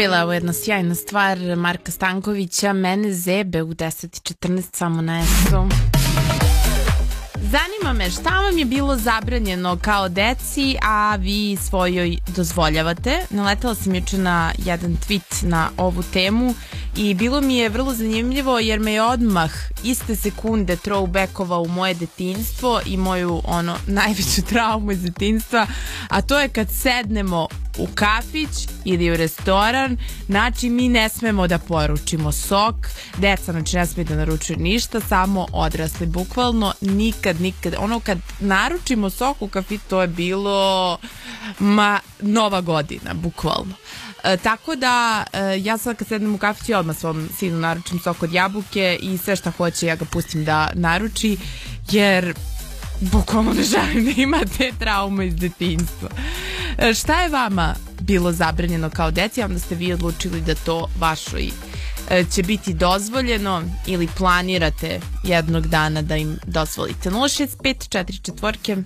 Bila je ovo jedna sjajna stvar Marka Stankovića, Mene zebe u 10:14 samo na ESO. Zanima me šta vam je bilo zabranjeno kao deci, a vi svojoj dozvoljavate. Naletala sam juče na jedan tweet na ovu temu i bilo mi je vrlo zanimljivo jer me je odmah iste sekunde throwbackova u moje detinjstvo i moju najveću traumu iz detinjstva, a to je kad sednemo u kafić ili u restoran, znači mi ne smemo da poručimo sok, deca znači ne smiju da naručuju ništa, samo odrasli, bukvalno nikad, kad naručimo sok u kafić, to je bilo Nova godina, bukvalno. Tako da ja sad kad sednem u kafić ja odmah svom sinu naručim sok od jabuke i sve šta hoće ja ga pustim da naruči, jer bukvalno ne želim da imate traume iz detinjstva. Šta je vama bilo zabranjeno kao deci, a onda ste vi odlučili da to vašoj će biti dozvoljeno ili planirate jednog dana da im dozvolite? 065 44